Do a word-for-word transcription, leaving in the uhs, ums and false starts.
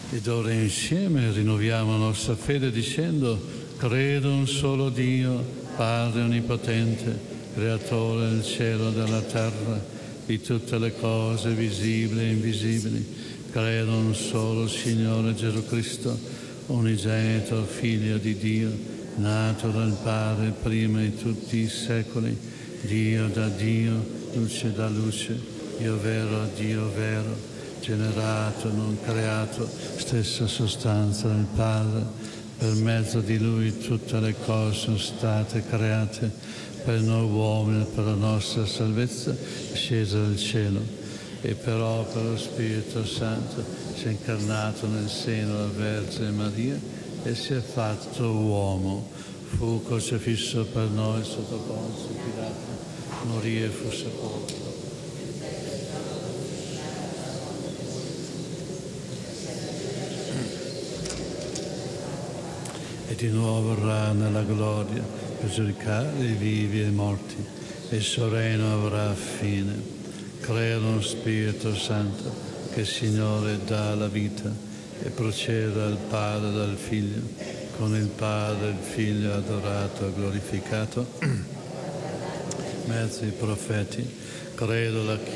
Ed ora insieme rinnoviamo la nostra fede dicendo: credo in un solo Dio, Padre Onnipotente, Creatore del cielo e della terra, di tutte le cose visibili e invisibili. Credo in un solo Signore Gesù Cristo, unigenito Figlio di Dio, nato dal Padre prima di tutti i secoli, Dio da Dio, luce da luce, Dio vero, Dio vero, generato, non creato, stessa sostanza del Padre. Per mezzo di Lui tutte le cose sono state create, per noi uomini, per la nostra salvezza, scesa dal cielo. E però per lo Spirito Santo si è incarnato nel seno della Vergine Maria e si è fatto uomo. Fu crocifisso per noi sotto Ponzio Pilato, morì e fu sepolto. E di nuovo verrà nella gloria per giudicare i vivi e i morti, e il suo regno avrà fine. Credo nello Spirito Santo, che il Signore dà la vita e procede dal Padre e dal Figlio, con il Padre e il Figlio adorato e glorificato, mezzo i profeti. Credo la